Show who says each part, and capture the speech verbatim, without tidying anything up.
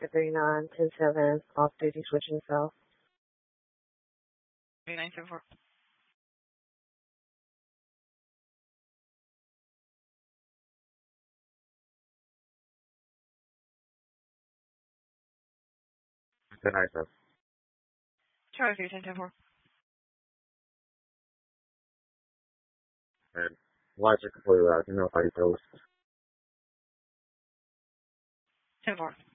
Speaker 1: Delta thirty-nine, ten seven, off duty, switching south.
Speaker 2: thirty-nine, ten four.
Speaker 3: Good night, sir.
Speaker 2: Charlie three, ten, ten four.
Speaker 3: And lights are completely out. You know how you post.
Speaker 2: ten four.